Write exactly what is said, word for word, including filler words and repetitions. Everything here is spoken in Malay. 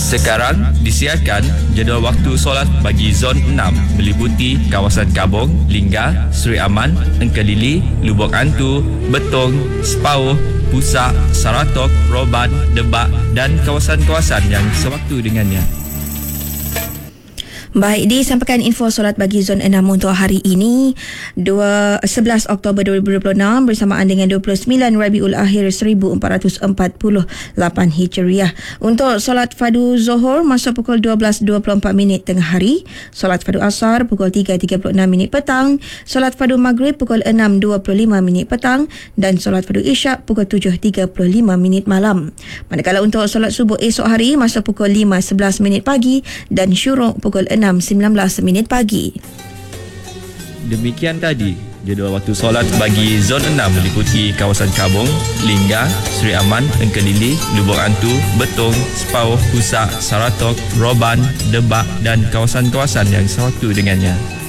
Sekarang disiarkan jadual waktu solat bagi Zon enam meliputi kawasan Kabong, Lingga, Seri Aman, Engkelili, Lubuk Antu, Betong, Sepauh, Pusak, Saratok, Roban, Debak dan kawasan-kawasan yang sewaktu dengannya. Baik, disampaikan info solat bagi Zon enam untuk hari ini sebelas Oktober dua ribu dua puluh enam bersamaan dengan dua puluh sembilan Rabiul Akhir seribu empat ratus empat puluh lapan Hijriah. Untuk solat Fardu Zuhur masuk pukul dua belas dua puluh empat minit tengah hari, solat Fardu Asar pukul tiga tiga puluh enam minit petang, solat Fardu Maghrib pukul enam dua puluh lima minit petang dan solat Fardu Isyak pukul tujuh tiga puluh lima minit malam. Manakala untuk solat subuh esok hari masuk pukul lima sebelas minit pagi dan syuruk pukul enam sembilan belas minit pagi. Demikian tadi jadual waktu solat bagi Zon enam meliputi kawasan Kabong, Lingga, Seri Aman, Engkelili, Lubuk Antu, Betong, Sepauh, Pusak, Saratok, Roban, Debak dan kawasan-kawasan yang sewaktu dengannya.